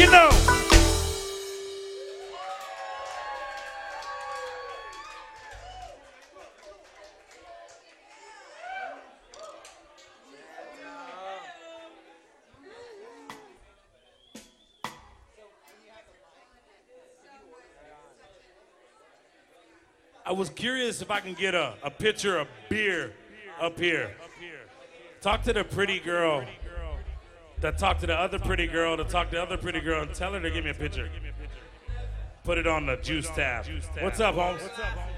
you know. I was curious if I can get a pitcher of beer up here. Talk to the pretty girl that talked to the other pretty girl to talk to the other pretty girl and tell her to give me a pitcher. Put it on the juice tab. What's up, Holmes?